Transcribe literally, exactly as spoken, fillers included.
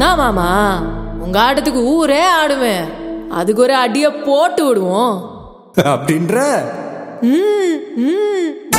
நான் மாமா உங்க ஆட்டத்துக்கு ஊரே ஆடுவேன். அதுக்கு ஒரு அடிய போட்டு விடுவோம் அப்படின்ற ம் ம்